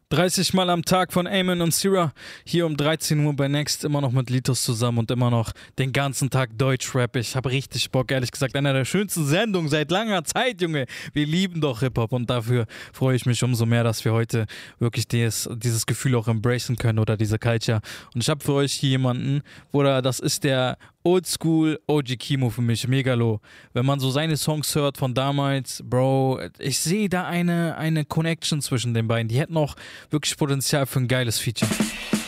30 Mal am Tag von Eamon und Sira, hier um 13 Uhr bei Next, immer noch mit Litos zusammen und immer noch den ganzen Tag Deutschrap. Ich habe richtig Bock, ehrlich gesagt, einer der schönsten Sendungen seit langer Zeit, Junge. Wir lieben doch Hip-Hop und dafür freue ich mich umso mehr, dass wir heute wirklich dieses Gefühl auch embracen können oder diese Culture. Und ich habe für euch hier jemanden, oder das ist der Oldschool OG Kimo für mich, Megalo. Wenn man so seine Songs hört von damals, Bro, ich sehe da eine Connection zwischen den beiden. Die hätten auch wirklich Potenzial für ein geiles Feature.